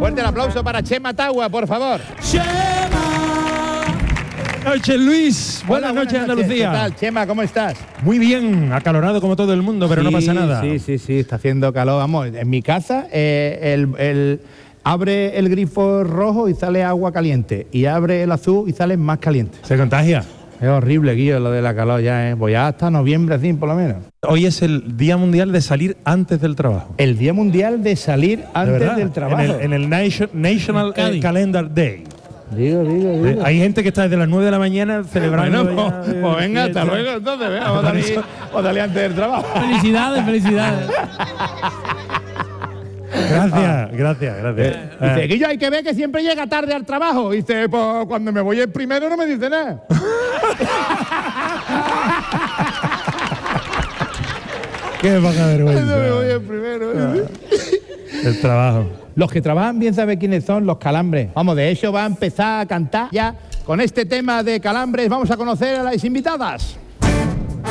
Fuerte el aplauso para Chema Tagua, por favor. Buenas noches, Luis. Buenas noches, Andalucía. ¿Qué tal, Chema? ¿Cómo estás? Muy bien, acalorado como todo el mundo, pero no pasa nada. Sí, está haciendo calor. Vamos, en mi casa abre el grifo rojo y sale agua caliente. Y abre el azul y sale más caliente. Se contagia. Es horrible, Guillo, lo de la calor ya, ¿eh? Voy hasta noviembre, así, por lo menos. Hoy es el Día Mundial de salir antes del trabajo. El Día Mundial de salir antes del trabajo. En el National Calendar Day. Digo. Hay gente que está desde las 9 de la mañana celebrando. Bueno, pues venga, hasta luego, entonces, vamos a salir antes del trabajo. Felicidades. Gracias. Dice, Guillo, hay que ver que siempre llega tarde al trabajo. Dice, pues cuando me voy el primero no me dice nada. Qué poca vergüenza. Cuando me voy el primero. El trabajo. Los que trabajan bien saben quiénes son los Calambres. Vamos, de hecho va a empezar a cantar ya con este tema de Calambres. Vamos a conocer a las invitadas.